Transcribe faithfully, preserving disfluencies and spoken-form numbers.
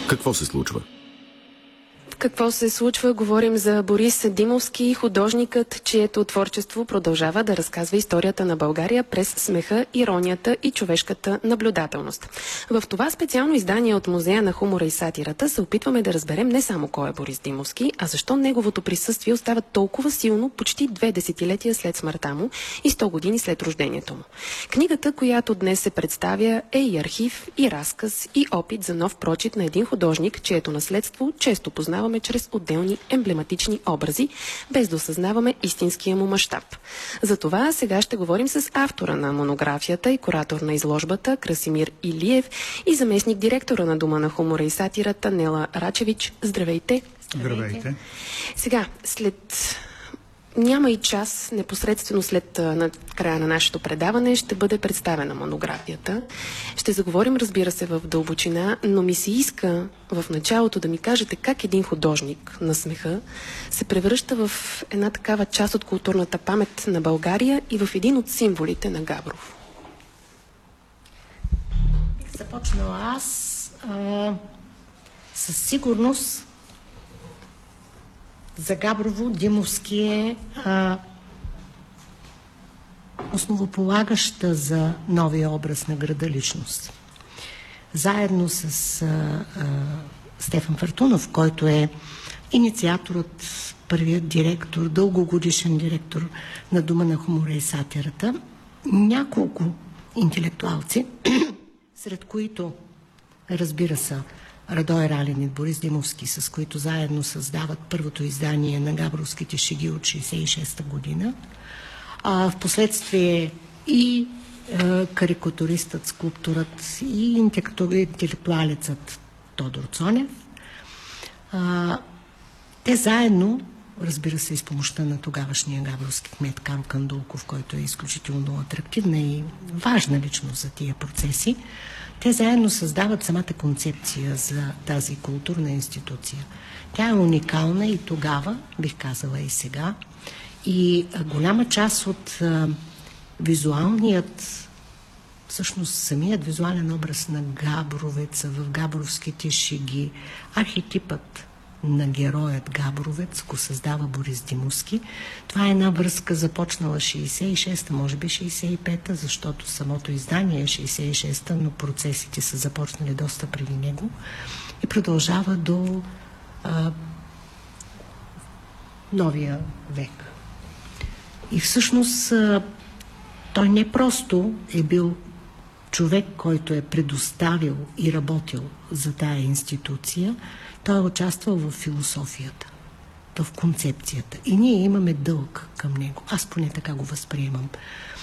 Какво се случва? Какво се случва? Говорим за Борис Димовски, художникът, чието творчество продължава да разказва историята на България през смеха, иронията и човешката наблюдателност. В това специално издание от Музея на хумора и сатирата се опитваме да разберем не само кой е Борис Димовски, а защо неговото присъствие остава толкова силно почти две десетилетия след смъртта му и сто години след рождението му. Книгата, която днес се представя, е и архив, и разказ, и опит за нов прочит на един художник, чието наследство често познаваме чрез отделни емблематични образи, без да осъзнаваме истинския му мащаб. За това сега ще говорим с автора на монографията и куратор на изложбата Красимир Илиев и заместник директора на Дома на хумора и сатирата Нела Рачевич. Здравейте! Здравейте! Сега, след... Няма и час, непосредствено след на края на нашето предаване, ще бъде представена монографията. Ще заговорим, разбира се, в дълбочина, но ми се иска в началото да ми кажете как един художник на смеха се превръща в една такава част от културната памет на България и в един от символите на Габрово. Бих започнала аз а, със сигурност. За Габрово Димовски е а, основополагаща за новия образ на града личност. Заедно с а, а, Стефан Фъртунов, който е инициаторът, първият директор, дългогодишен директор на Дома на хумора и сатирата, няколко интелектуалци, сред които, разбира се, Радой Ралин и Борис Димовски, с които заедно създават първото издание на Габровските шеги от шейсет и шеста година. А в последствие и е, карикатуристът, скулптурът и интелектуалецът Тодор Цонев. А, те заедно, разбира се, и с помощта на тогавашния габровски кмет Карл Кандулков, който е изключително атрактивна и важна личност за тия процеси, те заедно създават самата концепция за тази културна институция. Тя е уникална и тогава, бих казала и сега, и голяма част от а, визуалният, всъщност самият визуален образ на Габровеца в Габровските шеги, архетипът на героят Габровец го създава Борис Димовски. Това е една връзка започнала шейсет и шеста, може би шейсет и пета, защото самото издание е шейсет и шеста, но процесите са започнали доста преди него и продължава до а, новия век. И всъщност а, той не просто е бил човек, който е предоставил и работил за тая институция, той е участвал в философията, в концепцията. И ние имаме дълг към него. Аз поне така го възприемам.